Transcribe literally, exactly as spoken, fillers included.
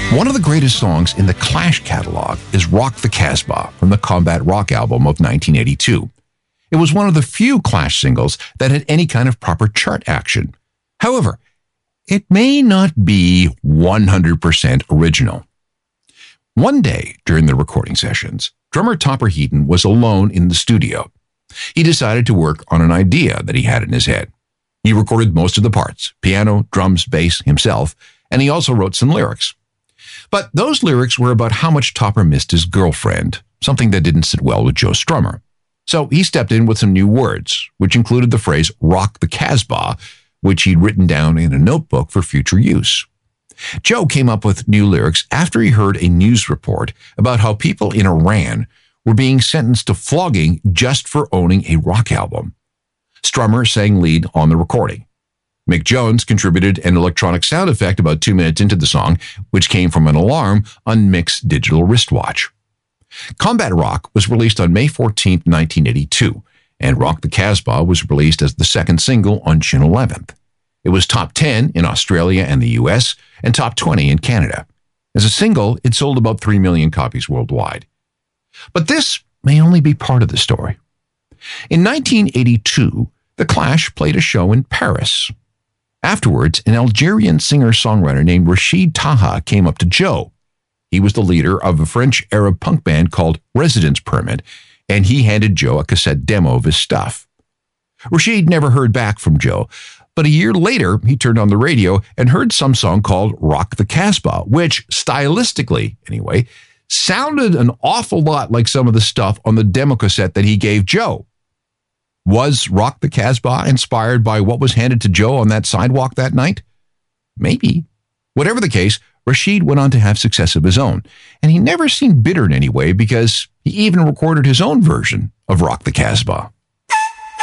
One of the greatest songs in the Clash catalog is Rock the Casbah from the Combat Rock album of nineteen eighty-two. It was one of the few Clash singles that had any kind of proper chart action. However, it may not be one hundred percent original. One day during the recording sessions, drummer Topper Heaton was alone in the studio. He decided to work on an idea that he had in his head. He recorded most of the parts, piano, drums, bass, himself, and he also wrote some lyrics. But those lyrics were about how much Topper missed his girlfriend, something that didn't sit well with Joe Strummer. So he stepped in with some new words, which included the phrase rock the Casbah, which he'd written down in a notebook for future use. Joe came up with new lyrics after he heard a news report about how people in Iran were being sentenced to flogging just for owning a rock album. Strummer sang lead on the recording. Mick Jones contributed an electronic sound effect about two minutes into the song, which came from an alarm on Mick's digital wristwatch. Combat Rock was released on May fourteenth, nineteen eighty-two, and Rock the Casbah was released as the second single on June eleventh. It was top ten in Australia and the U S, and top twenty in Canada. As a single, it sold about three million copies worldwide. But this may only be part of the story. In nineteen eighty-two, The Clash played a show in Paris. Afterwards, an Algerian singer-songwriter named Rachid Taha came up to Joe. He was the leader of a French Arab punk band called Residence Permit, and he handed Joe a cassette demo of his stuff. Rachid never heard back from Joe, but a year later, he turned on the radio and heard some song called Rock the Casbah, which, stylistically anyway, sounded an awful lot like some of the stuff on the demo cassette that he gave Joe. Was Rock the Casbah inspired by what was handed to Joe on that sidewalk that night? Maybe. Whatever the case, Rachid went on to have success of his own, and he never seemed bitter in any way because he even recorded his own version of Rock the Casbah.